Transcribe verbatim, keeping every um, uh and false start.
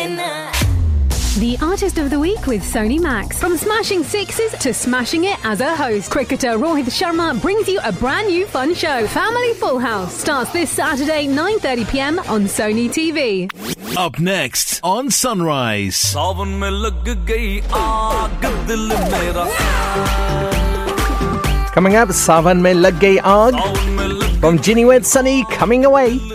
The Artist of the Week with Sony Max. From smashing sixes to smashing it as a host, cricketer Rohit Sharma brings you a brand new fun show. Family Full House starts this Saturday, nine thirty p m on Sony T V. Up next on Sunrise. Coming up, Savan Mein Lag Gayi Aag from Ginny with Sunny coming away.